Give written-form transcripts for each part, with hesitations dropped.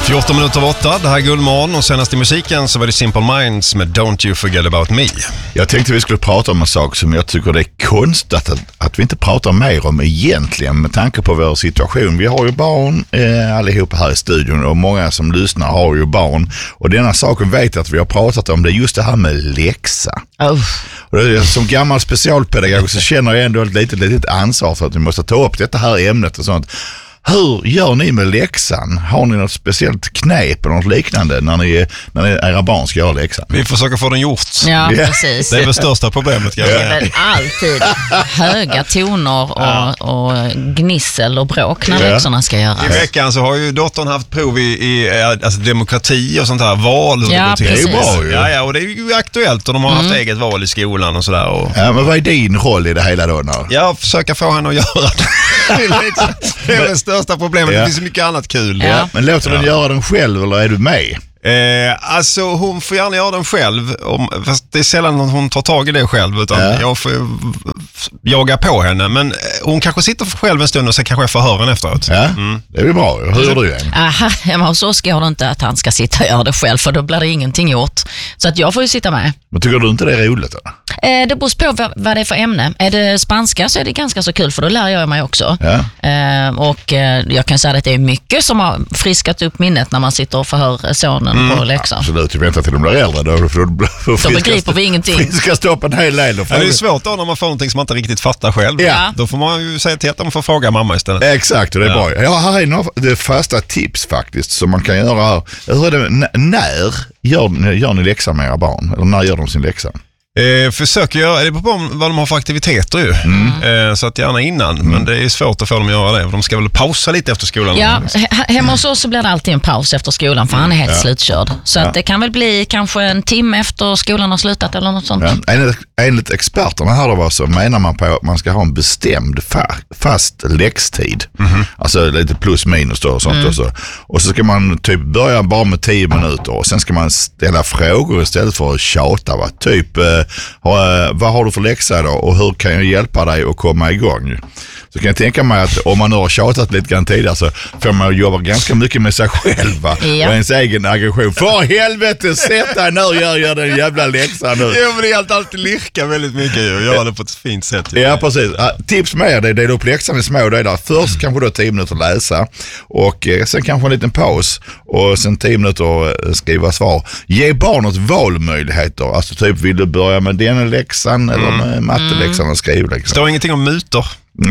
7:48, det här är Guldmorgon och senast i musiken så var det Simple Minds med Don't You Forget About Me. Jag tänkte vi skulle prata om en sak som jag tycker det är konstigt att vi inte pratar mer om egentligen med tanke på vår situation. Vi har ju barn allihopa här i studion och många som lyssnar har ju barn. Och denna saken vet jag att vi har pratat om, det är just det här med läxa. Och som gammal specialpedagog så känner jag ändå ett litet ansvar för att vi måste ta upp detta här ämnet och sånt. Hur gör ni med läxan? Har ni något speciellt knep eller något liknande när era barn ska göra läxan? Vi försöker få den gjort. Ja, precis. Det är väl största problemet. Det är väl alltid höga toner och gnissel och bråk när läxorna ska göras. I veckan så har ju dottern haft prov i alltså demokrati och sånt här val. Ja, det är ju bra ju. Ja, och det är ju aktuellt och de har haft eget val i skolan och sådär. Och... Ja, men vad är din roll i det hela då? Ja, försöka få henne att göra det. Det är det största problemet. Det finns så mycket annat kul. Ja. Men låter den göra den själv eller är du med? Alltså hon får gärna göra den själv, fast det är sällan hon tar tag i det själv, utan jag får jaga på henne, men hon kanske sitter själv en stund och sen kanske jag får höra henne efteråt. Ja, det är väl bra. Hur gör du igen? Men så ska det inte att han ska sitta och göra det själv, för då blir det ingenting gjort. Så att jag får ju sitta med. Men tycker du inte det är roligt då? Det beror på vad det är för ämne. Är det spanska så är det ganska så kul, för då lär jag mig också. Och jag kan säga att det är mycket som har friskat upp minnet när man sitter och förhör sonen på läxan. Absolut, jag väntar till de blir äldre då begriper vi ingenting. Vi ska stoppa en hel del. Det är svårt då när man får någonting som man inte riktigt fattar själv. Ja. Då får man ju säga till att de får fråga mamma istället. Exakt, och det är bra. Ja, här är några fasta tips faktiskt som man kan göra här. Hur är det, när gör ni läxan med era barn? Eller när gör de sin läxa? Försöker göra, det beror på vad de har för aktiviteter ju. Så att gärna innan, men det är svårt att få dem att göra det. De ska väl pausa lite efter skolan. Ja, hemma hos oss så blir det alltid en paus efter skolan, för han är helt slutkörd. Så att det kan väl bli kanske en timme efter skolan har slutat eller något sånt. Ja. Enligt experterna här då så menar man på att man ska ha en bestämd fast läxtid. Alltså lite plus minus då och sånt. Och så ska man typ börja bara med 10 minuter och sen ska man ställa frågor istället för att tjata. Va? Typ, vad har du för läxa då och hur kan jag hjälpa dig att komma igång? Så kan jag tänka mig att om man nu har tjatat lite grann tidigare så får man jobba ganska mycket med sig själv och ens egen aggression. För helvete, sätt dig nu och gör den jävla läxan nu. Ja, men det är alltid lirka väldigt mycket och göra det på ett fint sätt. Ja, precis. Tips med det är upp läxan i små delar. Först kanske då 10 minuter läsa och sen kanske en liten paus och sen 10 minuter skriva svar. Ge barnet valmöjligheter. Alltså typ, vill du börja med den läxan eller med matteläxan och skrivläxan? Står ingenting om mutor?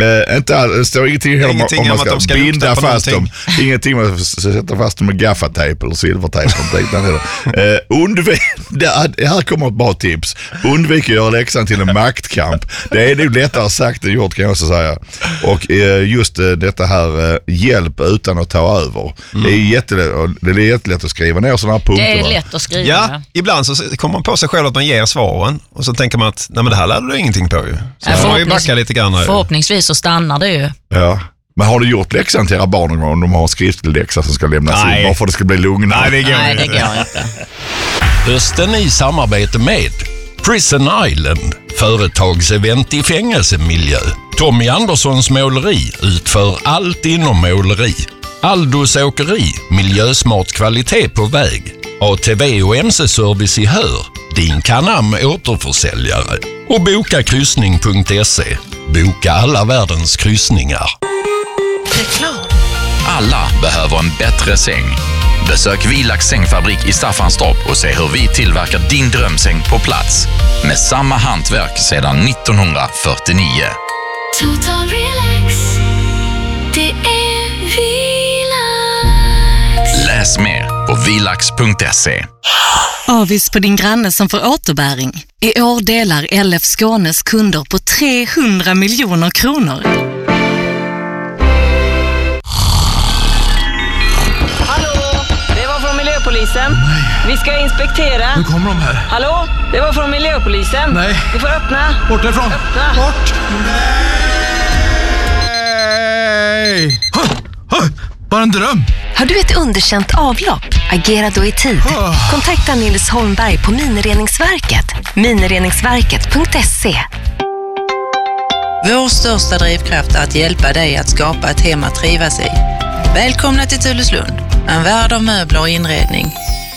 Det står ingenting om man ska binda fast dem. Ingenting man ska sätta fast dem med gaffatejp eller silvertejp. Här kommer ett bra tips. Undvik att göra läxan till en maktkamp. Det är nog lättare sagt än gjort, kan jag också säga. Och just detta här hjälp utan att ta över. Det är jättelätt att skriva ner sådana här punkter. Det är lätt att skriva. Ja, ibland så kommer man på sig själv att man ger svaren och så tänker man att nej, men det här lärde du ingenting på ju. Så man ju backa lite grann här. Förhoppningsvis så stannar det ju. Ja. Men har du gjort läxan till era barn om de har en skriftlig läxa som ska lämnas in? Varför det ska bli lugnare? Nej, det går inte. Hösten i samarbete med Prison Island, företagsevent i fängelsemiljö. Tommy Anderssons måleri utför allt inom måleri. Aldos åkeri, miljösmart kvalitet på väg. ATV och MC-service i Hör, din Canam återförsäljare. Och bokakryssning.se. Boka alla världens kryssningar. Alla behöver en bättre säng. Besök Vilax sängfabrik i Staffanstorp och se hur vi tillverkar din drömsäng på plats. Med samma hantverk sedan 1949. Total relax. Det är Vilax. Läs mer på vilax.se. Avis på din granne som får återbäring. I år delar LF Skånes kunder på 300 miljoner kronor. Hallå, det var från miljöpolisen. Vi ska inspektera. Nu kommer de här. Hallå, det var från miljöpolisen. Nej. Du får öppna. Bort därifrån. Öppna. Bort. Nej! Bara en dröm. Har du ett underkänt avlopp? Agera då i tid. Kontakta Nils Holmberg på Minireningsverket. Minireningsverket.se. Vår största drivkraft är att hjälpa dig att skapa ett hem att trivas i. Välkomna till Tulleslund, en värld av möbler och inredning.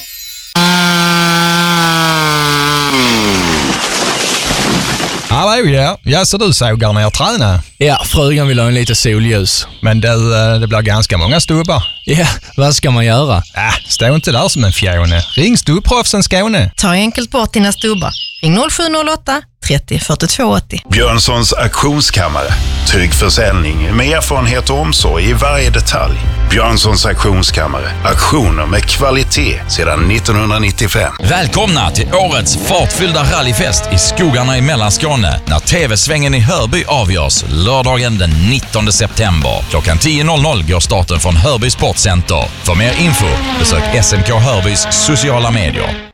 Hallå ja, så du sågar ner träna? Ja, frugan vill ha en lite solljus. Men det blir ganska många stubbar. Ja, vad ska man göra? Stå inte där som en fjone. Ring Stubbproffsen Skåne. Ta enkelt bort dina stubbar. Ring 0708 30 42 80. Björnssons auktionskammare. Trygg försäljning med erfarenhet och omsorg i varje detalj. Björnssons auktionskammare. Auktioner med kvalitet sedan 1995. Välkomna till årets fartfyllda rallyfest i skogarna i Mellanskåne när TV-svängen i Hörby avgörs lördagen den 19 september. Klockan 10.00 går starten från Hörby Sportcenter. För mer info besök SMK Hörbys sociala medier.